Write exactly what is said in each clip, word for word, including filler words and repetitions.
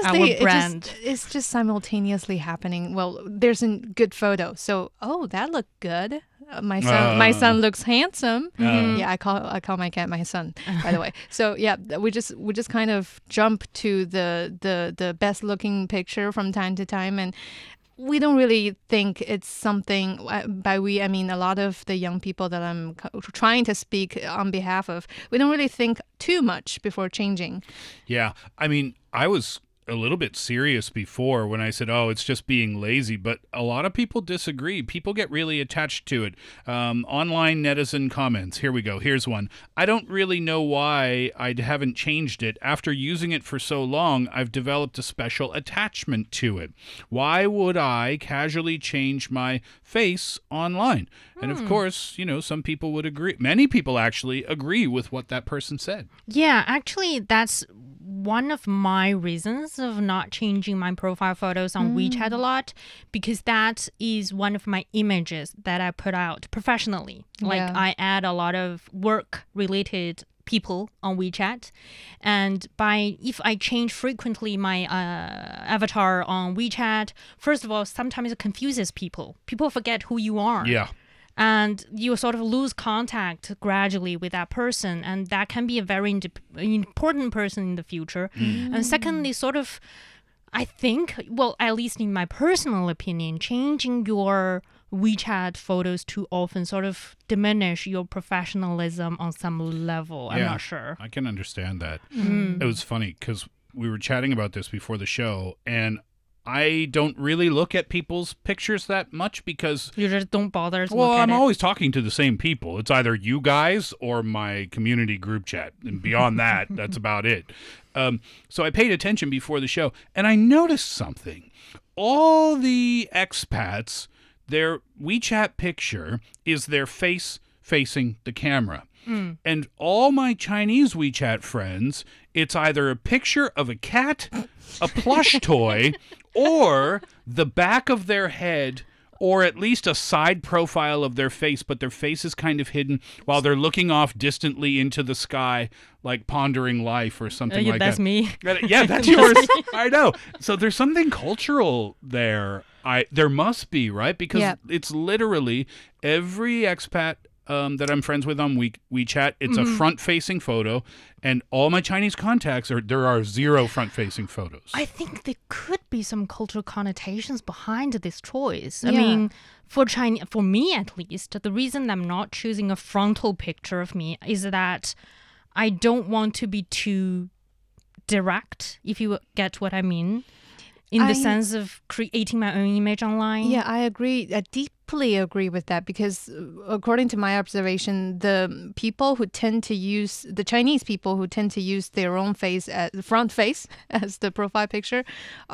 Honestly, our brand. It just, it's just simultaneously happening. Well, there's a good photo. So, oh, that looked good. Uh, my son, uh, my son looks handsome. Mm-hmm. Yeah, I call I call my cat my son, by the way. So yeah, we just we just kind of jump to the the the best looking picture from time to time, and we don't really think it's something. By we, I mean a lot of the young people that I'm trying to speak on behalf of. We don't really think too much before changing. Yeah, I mean, I was a little bit serious before when I said, oh, it's just being lazy, but a lot of people disagree. People get really attached to it. Um, online netizen comments. Here we go. Here's one. I don't really know why I haven't changed it. After using it for so long, I've developed a special attachment to it. Why would I casually change my face online? And of course, you know, some people would agree. Many people actually agree with what that person said. Yeah, actually, that's one of my reasons of not changing my profile photos on mm. WeChat a lot, because that is one of my images that I put out professionally. Like yeah. I add a lot of work-related people on WeChat, and by if I change frequently my uh, avatar on WeChat, first of all, sometimes it confuses people. People forget who you are. Yeah. And you sort of lose contact gradually with that person. And that can be a very ind- important person in the future. Mm. And secondly, sort of, I think, well, at least in my personal opinion, changing your WeChat photos too often sort of diminish your professionalism on some level. I'm yeah, not sure. I can understand that. Mm. It was funny because we were chatting about this before the show, and I don't really look at people's pictures that much because... You just don't bother to well, look at I'm it. always talking to the same people. It's either you guys or my community group chat. And beyond that, that's about it. Um, so I paid attention before the show, and I noticed something. All the expats, their WeChat picture is their face facing the camera. Mm. And all my Chinese WeChat friends, it's either a picture of a cat, a plush toy, or the back of their head, or at least a side profile of their face, but their face is kind of hidden while they're looking off distantly into the sky, like pondering life or something uh, yeah, like that's that. That's me. Yeah, that's yours. I know. So there's something cultural there. I There must be, right? Because yeah. it's literally every expat Um, that I'm friends with on We- WeChat. It's mm-hmm. a front-facing photo, and all my Chinese contacts are there are zero front-facing photos. I think there could be some cultural connotations behind this choice. Yeah. I mean, for China, for me at least, the reason I'm not choosing a frontal picture of me is that I don't want to be too direct, if you get what I mean, in the I, sense of creating my own image online. Yeah, I agree. I deeply agree with that because according to my observation, the people who tend to use, the Chinese people who tend to use their own face, as, the front face as the profile picture,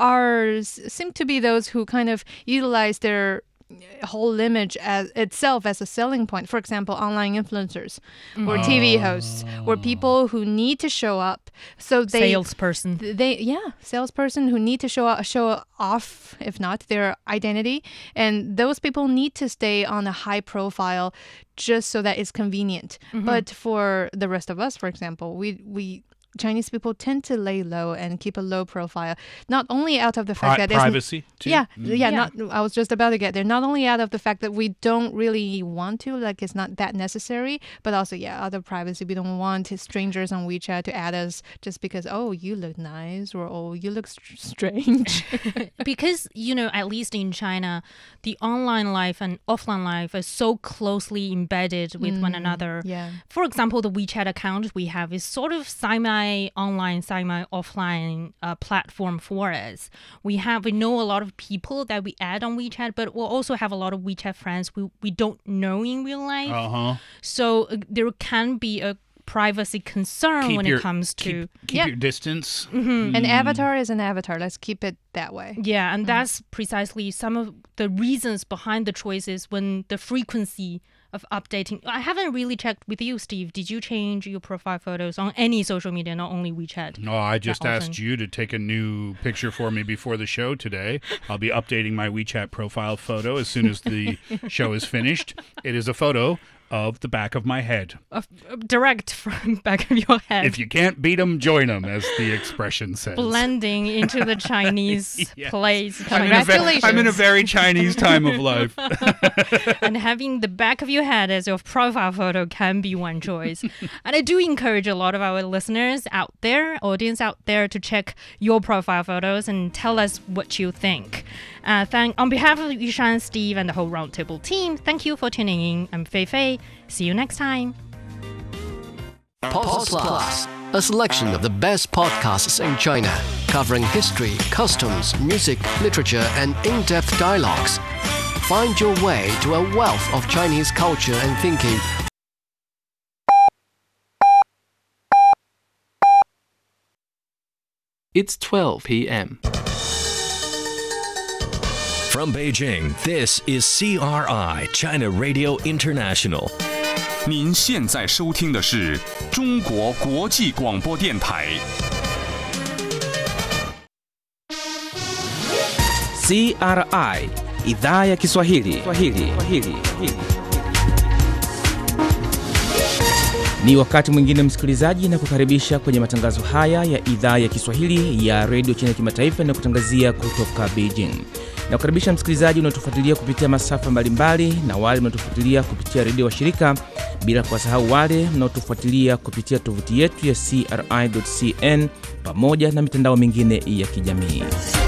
are seem to be those who kind of utilize their whole image as itself as a selling point. For example, online influencers or oh. T V hosts or people who need to show up. So they salesperson. They yeah, salesperson who need to show up, show off, if not their identity, and those people need to stay on a high profile just so that it's convenient. Mm-hmm. But for the rest of us, for example, we we. Chinese people tend to lay low and keep a low profile, not only out of the fact Pri- that privacy too. Yeah, mm. yeah, yeah. Not. I was just about to get there. Not only out of the fact that we don't really want to, like it's not that necessary, but also yeah, out of privacy, we don't want strangers on WeChat to add us just because oh you look nice or oh you look st- strange. Because you know, at least in China, the online life and offline life are so closely embedded with mm, one another. Yeah. For example, the WeChat account we have is sort of semi online, semi-offline uh, platform for us. We have, we know a lot of people that we add on WeChat, but we'll also have a lot of WeChat friends we, we don't know in real life. Uh-huh. So uh, there can be a privacy concern keep when your, it comes to... Keep, keep yeah. your distance. Mm-hmm. An avatar is an avatar. Let's keep it that way. Yeah, and mm. that's precisely some of the reasons behind the choices when the frequency of updating. I haven't really checked with you, Steve. Did you change your profile photos on any social media, not only WeChat? No, I just asked you to take a new picture for me before the show today. I'll be updating my WeChat profile photo as soon as the show is finished. It is a photo of the back of my head. Uh, direct from back of your head. If you can't beat 'em, join 'em, as the expression says. Blending into the Chinese yes. place. I'm in, ve- I'm in a very Chinese time of life. And having the back of your head as your profile photo can be one choice. And I do encourage a lot of our listeners out there, audience out there, to check your profile photos and tell us what you think. Uh, thank, on behalf of Yushan, Steve, and the whole Roundtable team, thank you for tuning in. I'm Fei Fei. See you next time. Pod Plus, a selection of the best podcasts in China, covering history, customs, music, literature, and in-depth dialogues. Find your way to a wealth of Chinese culture and thinking. It's twelve p.m. From Beijing, this is C R I, China Radio International. 您现在收听的是中国国际广播电台。 C R I, Idhaa ya Kiswahili. Swahili. Swahili. Ni wakati mwingine msikilizaji, na kukaribisha kwenye matangazo haya ya Idhaa ya Kiswahili ya Radio China Kimataifa na kutangazia kutoka Beijing. Na kukaribisha msikilizaji unaotufuatilia kupitia masafa mbalimbali na wale mnaotufuatilia kupitia redio wa shirika, bila kuwasahau wale mnaotufuatilia kupitia tovuti yetu ya C R I dot C N pamoja na mitandao mingine ya kijamii.